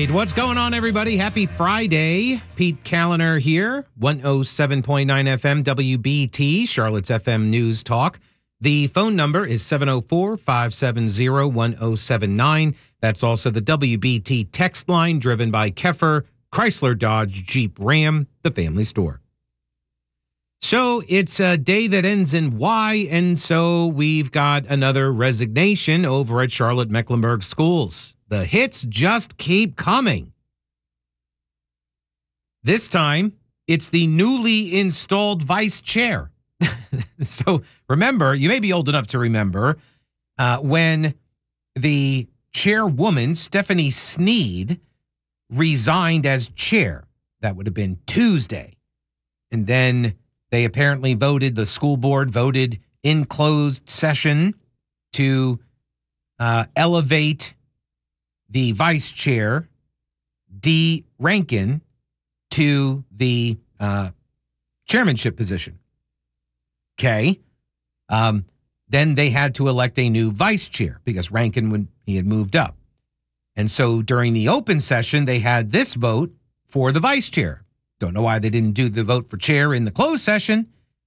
right. What's going on, everybody? Happy Friday. Pete Callender here, 107.9 FM WBT, Charlotte's FM News Talk. The phone number is 704-570-1079. That's also the WBT text line, driven by Keffer, Chrysler, Dodge, Jeep, Ram, the family store. So it's a day that ends in Y, and so we've got another resignation over at Charlotte Mecklenburg Schools. The hits just keep coming. This time, it's the newly installed vice chair. So remember, you may be old enough to remember, when the chairwoman, Stephanie Sneed, resigned as chair. That would have been Tuesday. And then they apparently the school board voted in closed session to elevate the vice chair, Dee Rankin, to the chairmanship position. Okay. Then they had to elect a new vice chair because Rankin, he had moved up. And so during the open session, they had this vote for the vice chair. Don't know why they didn't do the vote for chair in the closed session.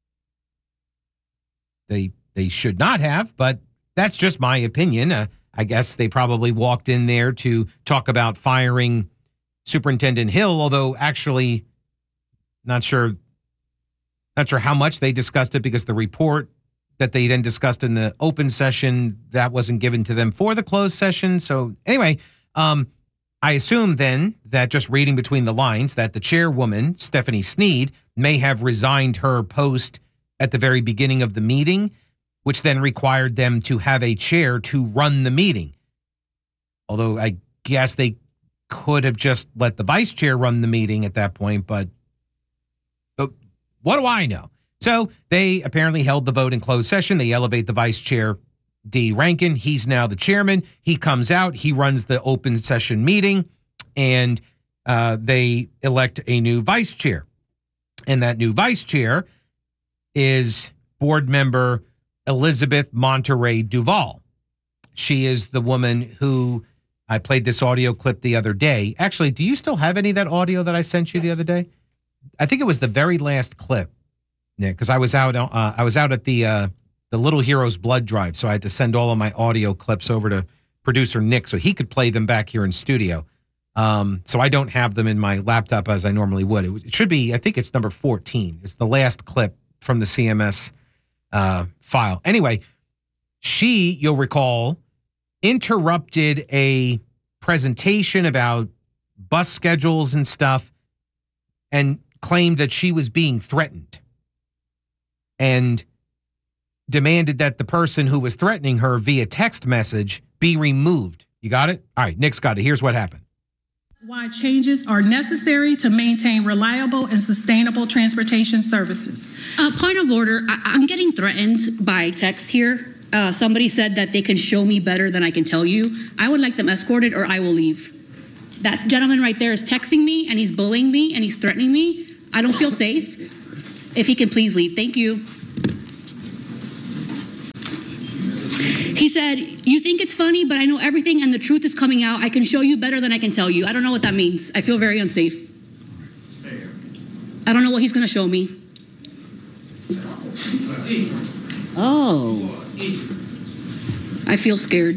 They should not have, but that's just my opinion. I guess they probably walked in there to talk about firing Superintendent Hill, although actually not sure how much they discussed it, because the report that they then discussed in the open session, that wasn't given to them for the closed session. So anyway, I assume then that, just reading between the lines, that the chairwoman, Stephanie Sneed, may have resigned her post at the very beginning of the meeting, which then required them to have a chair to run the meeting. Although I guess they could have just let the vice chair run the meeting at that point, but what do I know? So they apparently held the vote in closed session. They elevate the vice chair, Dee Rankin. He's now the chairman. He comes out. He runs the open session meeting, and they elect a new vice chair. And that new vice chair is board member Elizabeth Monterey Duval. She is the woman who, I played this audio clip the other day. Actually, do you still have any of that audio that I sent you the other day? I think it was the very last clip, Nick, because I was out at the Little Heroes blood drive, so I had to send all of my audio clips over to producer Nick so he could play them back here in studio. So I don't have them in my laptop as I normally would. It should be, I think it's number 14. It's the last clip from the CMS file. Anyway, she, you'll recall, interrupted a presentation about bus schedules and stuff and claimed that she was being threatened and demanded that the person who was threatening her via text message be removed. You got it? All right, Nick's got it. Here's what happened. Why changes are necessary to maintain reliable and sustainable transportation services. Point of order, I'm getting threatened by text here. Somebody said that they can show me better than I can tell you. I would like them escorted or I will leave. That gentleman right there is texting me and he's bullying me and he's threatening me. I don't feel safe. If he can please leave. Thank you. He said, you think it's funny, but I know everything and the truth is coming out. I can show you better than I can tell you. I don't know what that means. I feel very unsafe. I don't know what he's going to show me. Oh. I feel scared.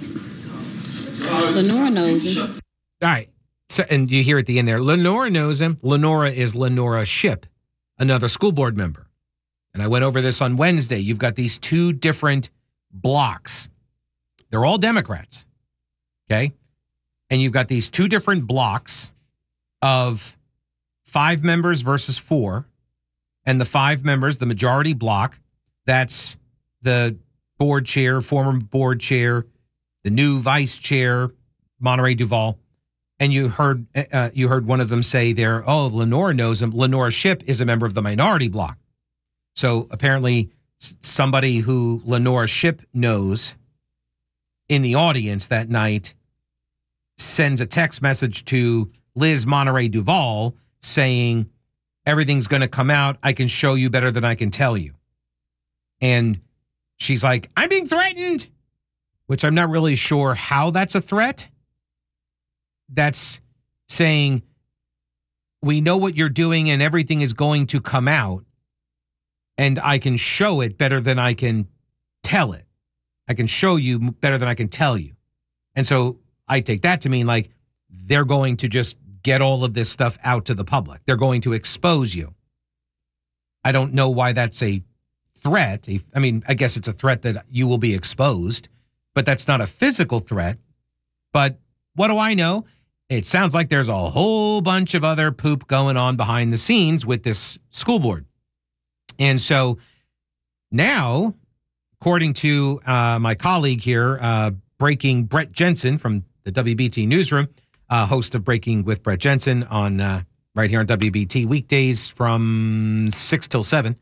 Lenora knows him. All right. So, and you hear at the end there, Lenora knows him. Lenora is Lenora Shipp, another school board member. And I went over this on Wednesday. You've got these two different blocks. They're all Democrats. Okay. And you've got these two different blocks of 5 members versus 4. And the 5 members, the majority block, that's the board chair, former board chair, the new vice chair, Monterey Duval. And you heard one of them say there, oh, Lenora knows him. Lenora Shipp is a member of the minority bloc. So apparently somebody who Lenora Shipp knows in the audience that night sends a text message to Liz Monterey Duval saying, everything's going to come out. I can show you better than I can tell you. And she's like, I'm being threatened, which I'm not really sure how that's a threat. That's saying, we know what you're doing and everything is going to come out, and I can show it better than I can tell it. I can show you better than I can tell you. And so I take that to mean like they're going to just get all of this stuff out to the public. They're going to expose you. I don't know why that's a threat. I mean, I guess it's a threat that you will be exposed, but that's not a physical threat. But what do I know? It sounds like there's a whole bunch of other poop going on behind the scenes with this school board. And so now, according to my colleague here, Breaking Brett Jensen from the WBT Newsroom, host of Breaking with Brett Jensen on right here on WBT weekdays from 6 till 7.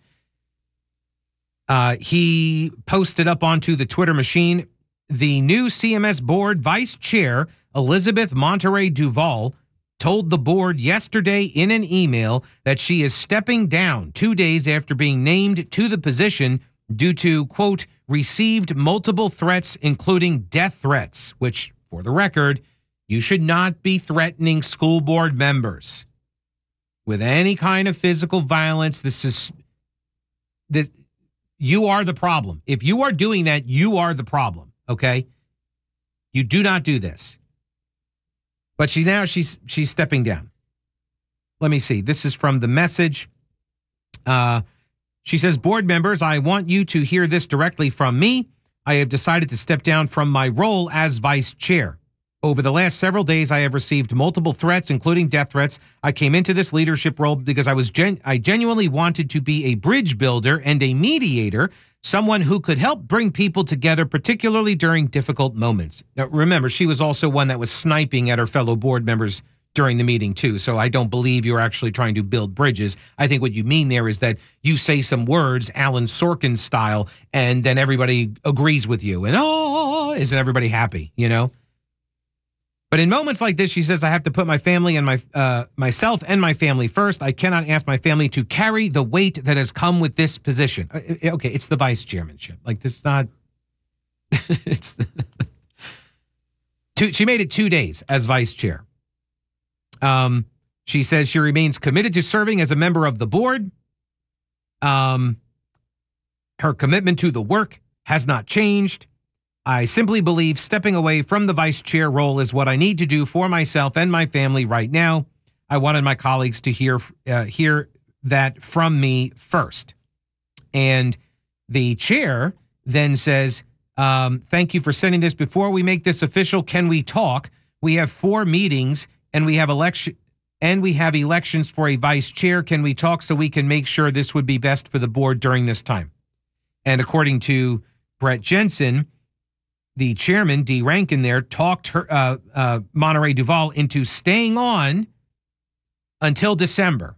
He posted up onto the Twitter machine, the new CMS board vice chair, Elizabeth Monterey Duval, told the board yesterday in an email that she is stepping down 2 days after being named to the position due to, quote, received multiple threats, including death threats, which, for the record, you should not be threatening school board members with any kind of physical violence. This you are the problem. If you are doing that, you are the problem, okay? You do not do this. But she's stepping down. Let me see. This is from the message. She says, board members, I want you to hear this directly from me. I have decided to step down from my role as vice chair. Over the last several days, I have received multiple threats, including death threats. I came into this leadership role because I genuinely wanted to be a bridge builder and a mediator, someone who could help bring people together, particularly during difficult moments. Now, remember, she was also one that was sniping at her fellow board members during the meeting, too. So I don't believe you're actually trying to build bridges. I think what you mean there is that you say some words, Alan Sorkin style, and then everybody agrees with you. And, isn't everybody happy, you know? But in moments like this, she says, I have to put my family and myself and my family first. I cannot ask my family to carry the weight that has come with this position. Okay, it's the vice chairmanship. Like, this is not... it's she made it 2 days as vice chair. She says she remains committed to serving as a member of the board. Her commitment to the work has not changed. I simply believe stepping away from the vice chair role is what I need to do for myself and my family right now. I wanted my colleagues to hear that from me first. And the chair then says, thank you for sending this. Before we make this official, can we talk? We have 4 meetings and we have elections for a vice chair. Can we talk so we can make sure this would be best for the board during this time? And according to Brett Jensen, the chairman, D. Rankin there, talked her Monterey Duval into staying on until December.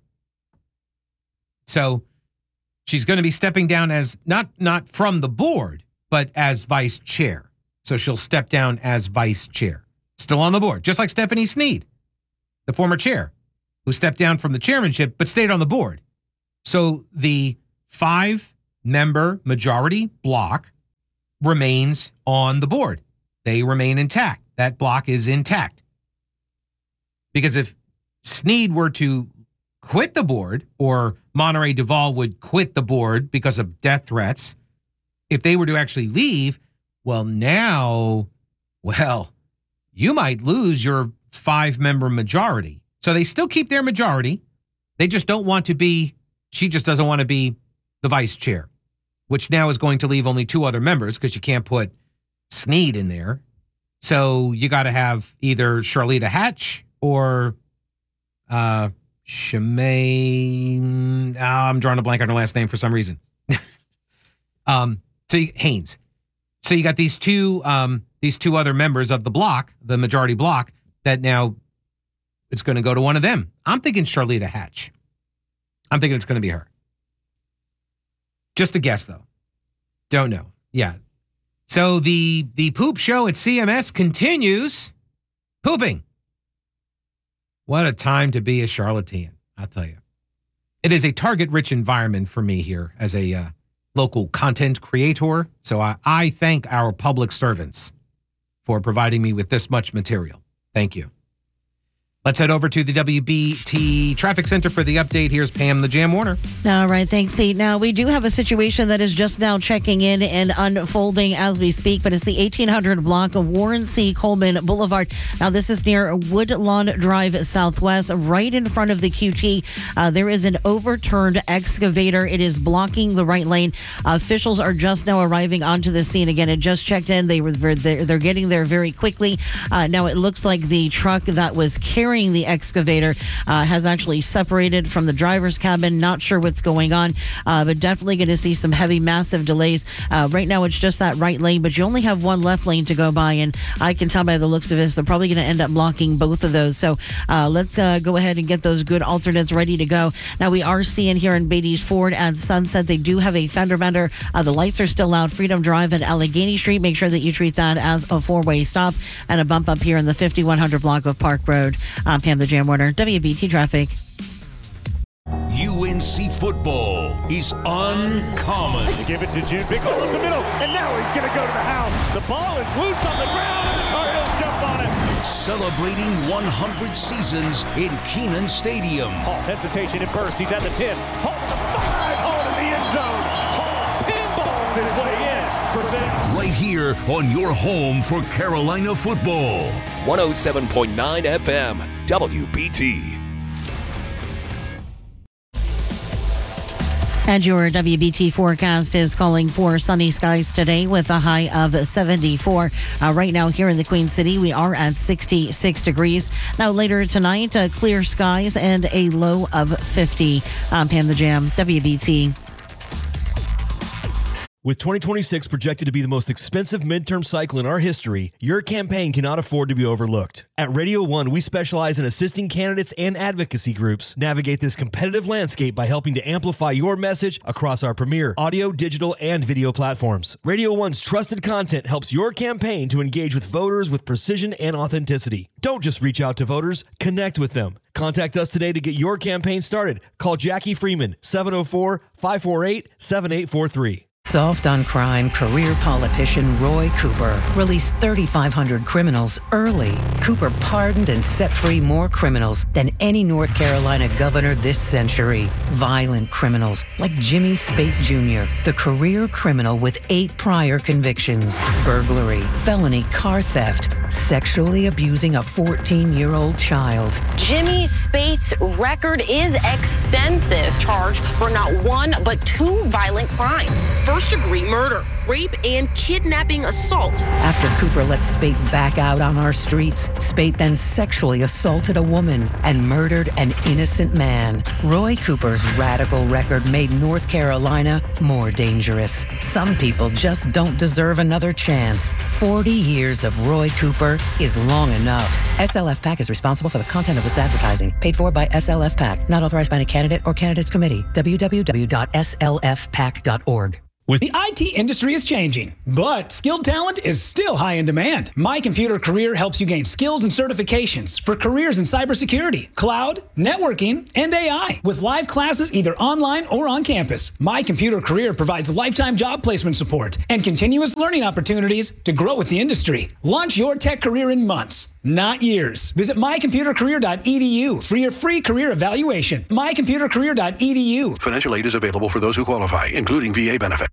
So she's going to be stepping down as not from the board, but as vice chair. So she'll step down as vice chair. Still on the board, just like Stephanie Sneed, the former chair, who stepped down from the chairmanship but stayed on the board. So the 5-member majority block remains on the board. They remain intact. That block is intact. Because if Sneed were to quit the board, or Monterey Duval would quit the board because of death threats, if they were to actually leave, you might lose your 5-member majority. So they still keep their majority. They just don't want to be, she just doesn't want to be the vice chair, which now is going to leave only 2 other members because you can't put Sneed in there. So you got to have either Charlita Hatch or Shemaine. I'm drawing a blank on her last name for some reason. Haynes. So you got these two other members of the block, the majority block, that now it's going to go to one of them. I'm thinking Charlita Hatch. I'm thinking it's going to be her. Just a guess, though. Don't know. Yeah. So the poop show at CMS continues pooping. What a time to be a charlatan, I'll tell you. It is a target-rich environment for me here as a local content creator. So I thank our public servants for providing me with this much material. Thank you. Let's head over to the WBT Traffic Center for the update. Here's Pam the Jam Warner. All right, thanks, Pete. Now, we do have a situation that is just now checking in and unfolding as we speak, but it's the 1800 block of Warren C. Coleman Boulevard. Now, this is near Woodlawn Drive Southwest, right in front of the QT. There is an overturned excavator. It is blocking the right lane. Officials are just now arriving onto the scene. Again, it just checked in. They're getting there very quickly. Now, it looks like the truck that was carrying the excavator has actually separated from the driver's cabin. Not sure what's going on, but definitely going to see some heavy, massive delays. Right now, it's just that right lane, but you only have one left lane to go by, and I can tell by the looks of this, they're probably going to end up blocking both of those. So let's go ahead and get those good alternates ready to go. Now, we are seeing here in Beatty's Ford at Sunset, they do have a fender bender. The lights are still out. Freedom Drive and Allegheny Street. Make sure that you treat that as a four-way stop, and a bump up here in the 5100 block of Park Road. Pam the Jam Warner, WBT Traffic. UNC football is uncommon. They give it to Jim. Big hole up the middle, and now he's going to go to the house. The ball is loose on the ground, and the Cardinals jump on it. Celebrating 100 seasons in Kenan Stadium. Hall, hesitation at first. He's at the 10. Hall to the 5. Hall in the end zone. Hall pinballs his way in for 6. Right here on your home for Carolina football. 107.9 FM, WBT. And your WBT forecast is calling for sunny skies today with a high of 74. Right now here in the Queen City, we are at 66 degrees. Now later tonight, clear skies and a low of 50. I'm Pam the Jam, WBT. With 2026 projected to be the most expensive midterm cycle in our history, your campaign cannot afford to be overlooked. At Radio 1, we specialize in assisting candidates and advocacy groups navigate this competitive landscape by helping to amplify your message across our premier audio, digital, and video platforms. Radio 1's trusted content helps your campaign to engage with voters with precision and authenticity. Don't just reach out to voters, connect with them. Contact us today to get your campaign started. Call Jackie Freeman, 704-548-7843. Soft on crime career politician Roy Cooper released 3,500 criminals early. Cooper pardoned and set free more criminals than any North Carolina governor this century. Violent criminals like Jimmy Spate Jr., the career criminal with 8 prior convictions: burglary, felony car theft, sexually abusing a 14-year-old child. Jimmy Spate's record is extensive, charged for not one but 2 violent crimes: first-degree murder, rape, and kidnapping assault. After Cooper let Spate back out on our streets, Spate then sexually assaulted a woman and murdered an innocent man. Roy Cooper's radical record made North Carolina more dangerous. Some people just don't deserve another chance. 40 years of Roy Cooper is long enough. SLF PAC is responsible for the content of this advertising. Paid for by SLF PAC. Not authorized by any candidate or candidates committee. www.slfpac.org. The IT industry is changing, but skilled talent is still high in demand. My Computer Career helps you gain skills and certifications for careers in cybersecurity, cloud, networking, and AI, with live classes either online or on campus. My Computer Career provides lifetime job placement support and continuous learning opportunities to grow with the industry. Launch your tech career in months, not years. Visit mycomputercareer.edu for your free career evaluation. mycomputercareer.edu. Financial aid is available for those who qualify, including VA benefit.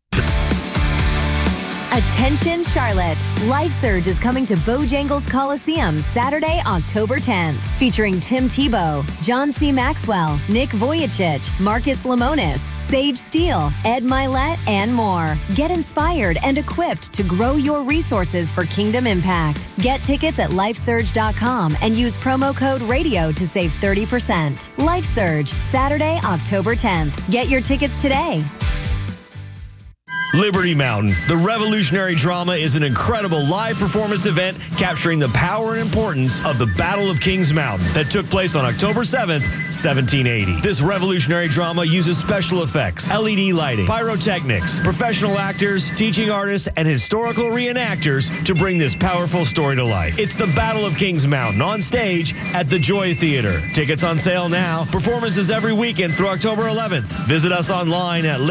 Attention Charlotte! LifeSurge is coming to Bojangles Coliseum Saturday, October 10th, featuring Tim Tebow, John C. Maxwell, Nick Vujicic, Marcus Lemonis, Sage Steele, Ed Milet, and more. Get inspired and equipped to grow your resources for Kingdom Impact. Get tickets at lifesurge.com and use promo code RADIO to save 30%. LifeSurge, Saturday, October 10th. Get your tickets today. Liberty Mountain, the revolutionary drama, is an incredible live performance event capturing the power and importance of the Battle of Kings Mountain that took place on October 7th, 1780. This revolutionary drama uses special effects, LED lighting, pyrotechnics, professional actors, teaching artists, and historical reenactors to bring this powerful story to life. It's the Battle of Kings Mountain on stage at the Joy Theater. Tickets on sale now. Performances every weekend through October 11th. Visit us online at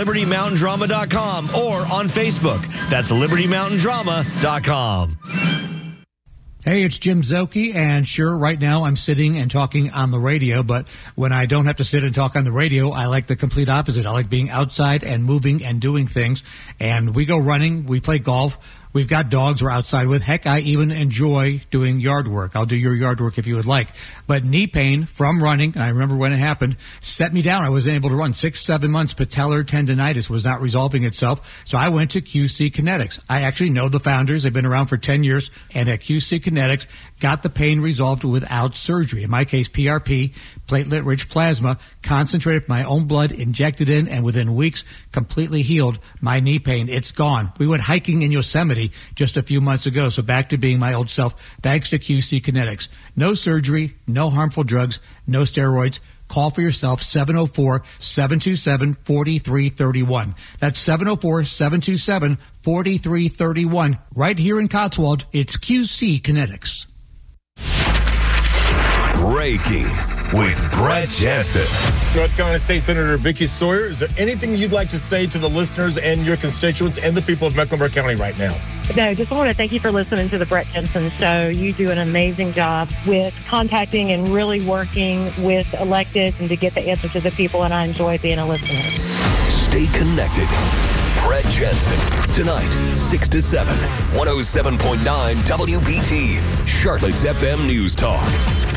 libertymountaindrama.com or on Facebook. That's libertymountaindrama.com. Hey, it's Jim Zoki, and sure, right now I'm sitting and talking on the radio, but when I don't have to sit and talk on the radio, I like the complete opposite. I like being outside and moving and doing things, and we go running, we play golf, we've got dogs we're outside with. Heck, I even enjoy doing yard work. I'll do your yard work if you would like. But knee pain from running, and I remember when it happened, set me down. I wasn't able to run. 6-7 months, patellar tendonitis was not resolving itself, so I went to QC Kinetics. I actually know the founders. They've been around for 10 years, and at QC Kinetics, got the pain resolved without surgery. In my case, PRP, platelet-rich plasma, concentrated my own blood, injected in, and within weeks, completely healed my knee pain. It's gone. We went hiking in Yosemite just a few months ago, so back to being my old self, thanks to QC Kinetics. No surgery, no harmful drugs, no steroids. Call for yourself, 704-727-4331. That's 704-727-4331. Right here in Cotswold, it's QC Kinetics. Breaking with Brett Jensen. North Carolina State Senator Vicky Sawyer, is there anything you'd like to say to the listeners and your constituents and the people of Mecklenburg County right now? No, just want to thank you for listening to the Brett Jensen Show. You do an amazing job with contacting and really working with electeds and to get the answer to the people, and I enjoy being a listener. Stay connected. Brett Jensen, tonight, 6 to 7, 107.9 WBT, Charlotte's FM News Talk.